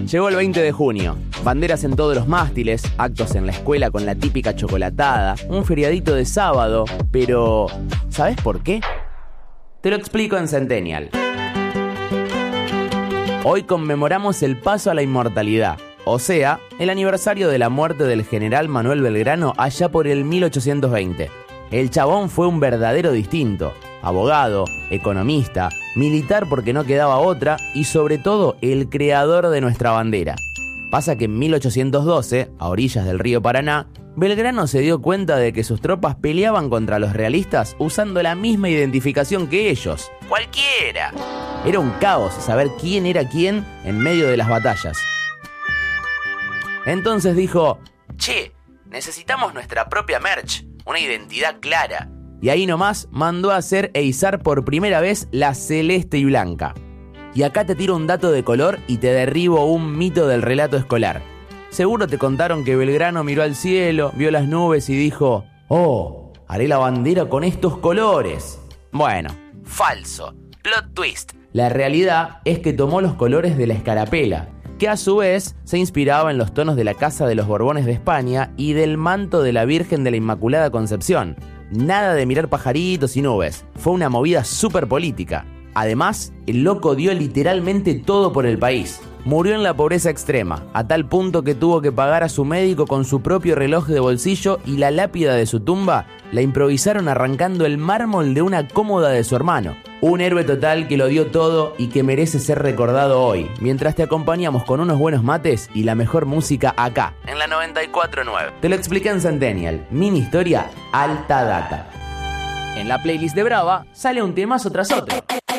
Llegó el 20 de junio, banderas en todos los mástiles, actos en la escuela con la típica chocolatada, un feriadito de sábado, pero ¿sabes por qué? Te lo explico en Centennial. Hoy conmemoramos el paso a la inmortalidad, o sea, el aniversario de la muerte del general Manuel Belgrano allá por el 1820. El chabón fue un verdadero distinto, abogado, economista, militar porque no quedaba otra y sobre todo el creador de nuestra bandera. Pasa que en 1812, a orillas del río Paraná, Belgrano se dio cuenta de que sus tropas peleaban contra los realistas usando la misma identificación que ellos. ¡Cualquiera! Era un caos saber quién era quién en medio de las batallas. Entonces dijo, che, necesitamos nuestra propia merch, una identidad clara. Y ahí nomás mandó a hacer e izar por primera vez la celeste y blanca. Y acá te tiro un dato de color y te derribo un mito del relato escolar. Seguro te contaron que Belgrano miró al cielo, vio las nubes y dijo, oh, haré la bandera con estos colores. Bueno, falso. Plot twist. La realidad es que tomó los colores de la escarapela, que a su vez se inspiraba en los tonos de la Casa de los Borbones de España y del manto de la Virgen de la Inmaculada Concepción. Nada de mirar pajaritos y nubes, fue una movida súper política. Además, el loco dio literalmente todo por el país. Murió en la pobreza extrema, a tal punto que tuvo que pagar a su médico con su propio reloj de bolsillo y la lápida de su tumba la improvisaron arrancando el mármol de una cómoda de su hermano. Un héroe total que lo dio todo y que merece ser recordado hoy, mientras te acompañamos con unos buenos mates y la mejor música acá, en la 94.9. Te lo expliqué en Centennial, mini historia, alta data. En la playlist de Brava sale un temazo tras otro.